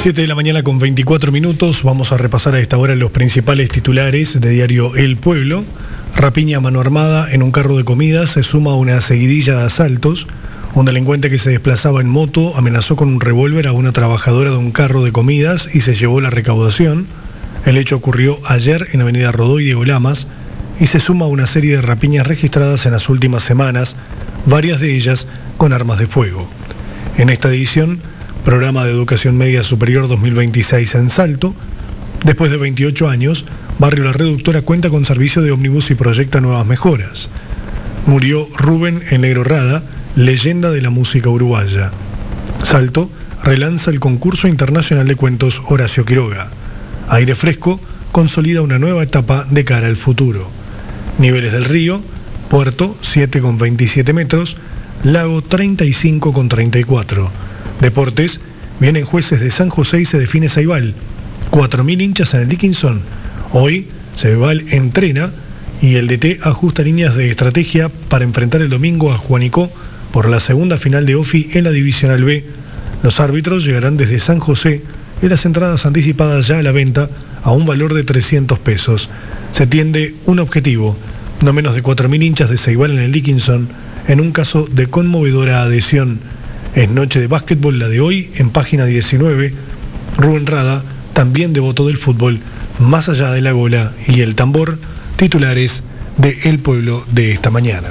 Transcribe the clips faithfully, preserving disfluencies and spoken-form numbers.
siete de la mañana con veinticuatro minutos. Vamos a repasar a esta hora los principales titulares de diario El Pueblo. Rapiña a mano armada en un carro de comidas se suma a una seguidilla de asaltos. Un delincuente que se desplazaba en moto amenazó con un revólver a una trabajadora de un carro de comidas y se llevó la recaudación. El hecho ocurrió ayer en Avenida Rodó y Diego Lamas y se suma a una serie de rapiñas registradas en las últimas semanas, varias de ellas con armas de fuego. En esta edición, Programa de Educación Media Superior dos mil veintiséis en Salto. Después de veintiocho años, Barrio La Reductora cuenta con servicio de ómnibus y proyecta nuevas mejoras. Murió Rubén El Negro Rada, leyenda de la música uruguaya. Salto relanza el concurso internacional de cuentos Horacio Quiroga. Aire Fresco consolida una nueva etapa de cara al futuro. Niveles del río: Puerto siete coma veintisiete metros, Lago treinta y cinco coma treinta y cuatro. Deportes: vienen Jueces de San José y se define Ceibal. cuatro mil hinchas en el Dickinson. Hoy Ceibal entrena y el D T ajusta líneas de estrategia para enfrentar el domingo a Juanico por la segunda final de O F I en la Divisional B. Los árbitros llegarán desde San José y las entradas anticipadas ya a la venta a un valor de trescientos pesos. Se tiende un objetivo: no menos de cuatro mil hinchas de Ceibal en el Dickinson, en un caso de conmovedora adhesión. Es noche de básquetbol la de hoy, en página diecinueve. Rubén Rada también devotó del fútbol, más allá de la gola y el tambor. Titulares de El Pueblo de esta mañana.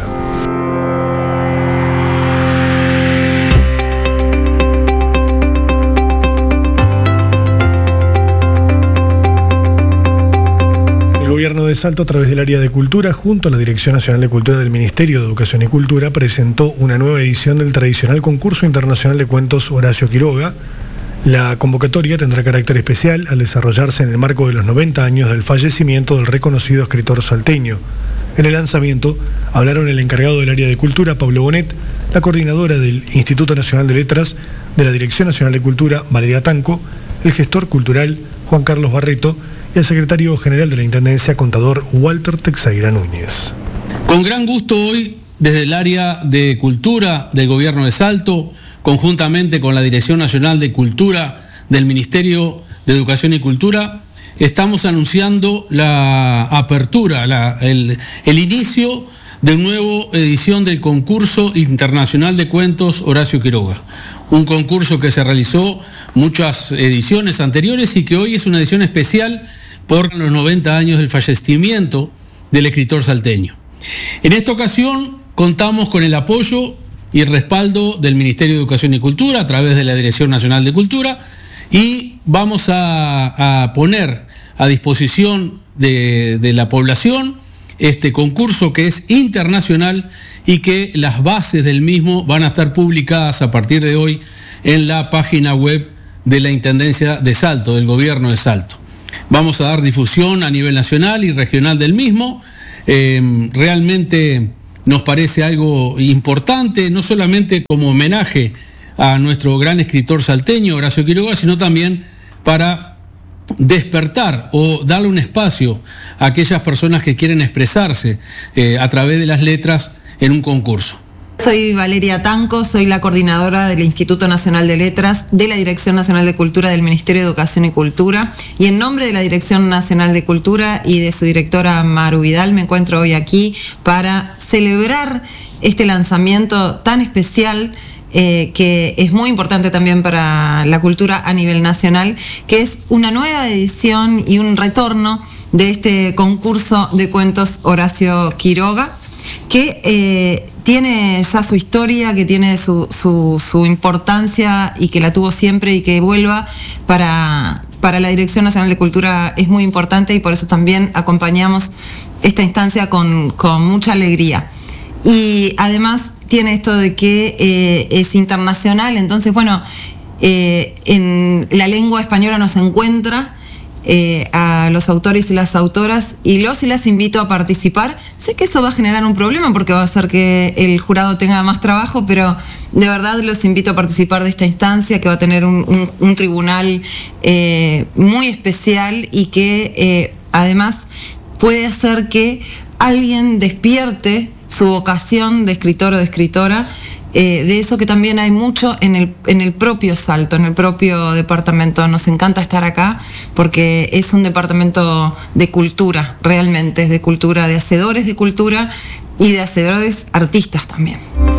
El Gobierno de Salto, a través del área de Cultura, junto a la Dirección Nacional de Cultura del Ministerio de Educación y Cultura, presentó una nueva edición del tradicional concurso internacional de cuentos Horacio Quiroga. La convocatoria tendrá carácter especial al desarrollarse en el marco de los noventa años del fallecimiento del reconocido escritor salteño. En el lanzamiento hablaron el encargado del área de Cultura, Pablo Bonet, la coordinadora del Instituto Nacional de Letras, de la Dirección Nacional de Cultura, Valeria Tanco, el gestor cultural, Juan Carlos Barreto, y el secretario general de la Intendencia, contador Walter Teixeira Núñez. Con gran gusto hoy, desde el área de Cultura del Gobierno de Salto, conjuntamente con la Dirección Nacional de Cultura del Ministerio de Educación y Cultura, estamos anunciando la apertura, la, el, el inicio de una nueva edición del concurso internacional de cuentos Horacio Quiroga. Un concurso que se realizó muchas ediciones anteriores y que hoy es una edición especial por los noventa años del fallecimiento del escritor salteño. En esta ocasión contamos con el apoyo y el respaldo del Ministerio de Educación y Cultura a través de la Dirección Nacional de Cultura y vamos a, a poner a disposición de, de la población este concurso que es internacional y que las bases del mismo van a estar publicadas a partir de hoy en la página web de la Intendencia de Salto, del Gobierno de Salto. Vamos a dar difusión a nivel nacional y regional del mismo. Eh, realmente nos parece algo importante, no solamente como homenaje a nuestro gran escritor salteño, Horacio Quiroga, sino también para despertar o darle un espacio a aquellas personas que quieren expresarse eh, a través de las letras en un concurso. Soy Valeria Tanco, soy la coordinadora del Instituto Nacional de Letras, de la Dirección Nacional de Cultura del Ministerio de Educación y Cultura, y en nombre de la Dirección Nacional de Cultura y de su directora Maru Vidal me encuentro hoy aquí para celebrar este lanzamiento tan especial eh, que es muy importante también para la cultura a nivel nacional, que es una nueva edición y un retorno de este concurso de cuentos Horacio Quiroga, que eh, tiene ya su historia, que tiene su, su, su importancia y que la tuvo siempre, y que vuelva para, para la Dirección Nacional de Cultura es muy importante, y por eso también acompañamos esta instancia con, con mucha alegría. Y además tiene esto de que eh, es internacional, entonces bueno, eh, en la lengua española nos encuentra Eh, a los autores y las autoras, y los y las invito a participar. Sé que eso va a generar un problema porque va a hacer que el jurado tenga más trabajo, pero de verdad los invito a participar de esta instancia que va a tener un, un, un tribunal eh, muy especial y que eh, además puede hacer que alguien despierte su vocación de escritor o de escritora eh, de eso que también hay mucho en el, en el propio Salto, en el propio departamento. Nos encanta estar acá porque es un departamento de cultura, realmente, es de cultura, de hacedores de cultura y de hacedores artistas también.